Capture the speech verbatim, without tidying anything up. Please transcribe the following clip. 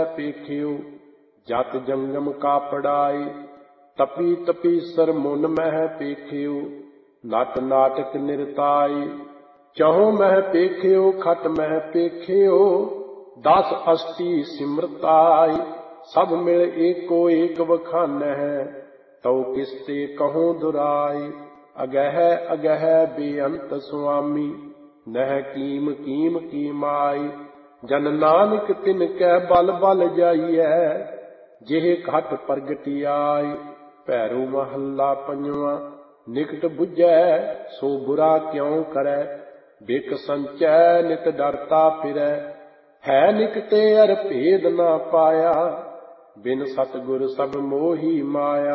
पेखियो जत जंगम का पड़ाई। तपी तपी सर मुन मह पेखियो नट नाटक निरताई। चहु मह पेखियो खट मह पेखियो दस अष्टी सिमरताई। सब मिल एको एक बखान है तौ किसते कहूँ दुराई। अगह अगह बेअंत स्वामी नह कीम कीम की माई। जन नानक तिन कै बल बल जाइए जेह घट प्रगति आई। भैरो महला पंजवा निकट बुझै सो बुरा क्यों करे। बिक संचै नित डरता फिरै है निकटे अर भेद ना पाया। बिन सतगुर सब मोही माया।